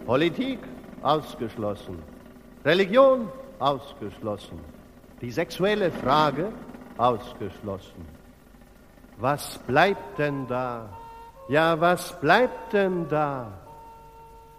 Politik ausgeschlossen. Religion ausgeschlossen. Die sexuelle Frage ausgeschlossen. Was bleibt denn da? Ja, was bleibt denn da?